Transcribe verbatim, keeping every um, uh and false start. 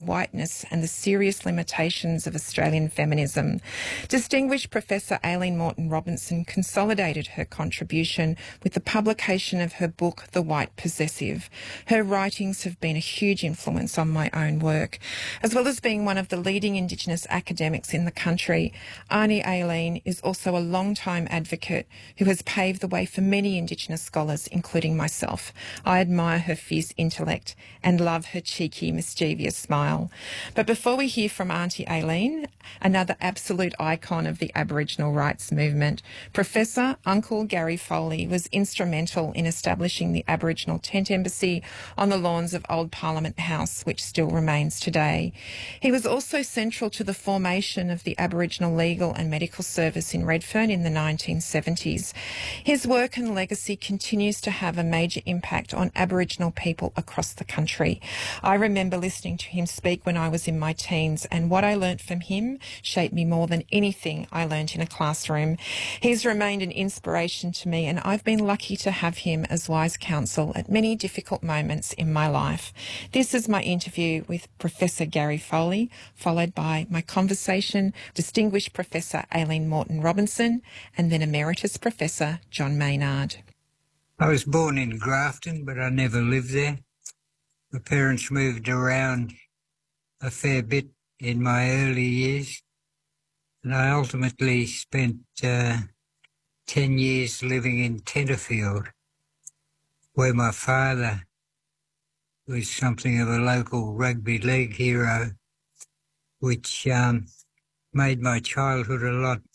whiteness and the serious limitations of Australian feminism. Distinguished Professor Aileen Moreton Robinson consolidated her contribution with the publication of her book, The White Possessive. Her writings have been a huge influence on my own work. As well as being one of the leading Indigenous academics in the country, Aunty Aileen is also a long-time advocate who has paved the way for many Indigenous scholars, including myself. I admire her fierce intellect and love her cheeky, mischievous smile. But before we hear from Aunty Aileen, another absolute icon of the Aboriginal rights movement, Professor Uncle Gary Foley was instrumental in establishing the Aboriginal Tent Embassy on the lawns of Old Parliament House, which still remains today. He was also central to the formation of the Aboriginal Legal and Medical Service in Redfern in the nineteen seventies. His work and legacy continues to have a major impact on Aboriginal people across the country. I remember listening to him speak when I was in my teens, and what I learnt from him shaped me more than anything I learnt in a classroom. He's remained an inspiration to me, and I've been lucky to have him as wise counsel at many difficult moments in my life. This is my interview with Professor Gary Foley, followed by my conversation with Distinguished Professor Aileen Moreton Robinson and then Emeritus Professor John Maynard. I was born in Grafton, but I never lived there. My parents moved around a fair bit in my early years, and I ultimately spent uh, ten years living in Tenterfield, where my father was something of a local rugby league hero, which um, made my childhood a lot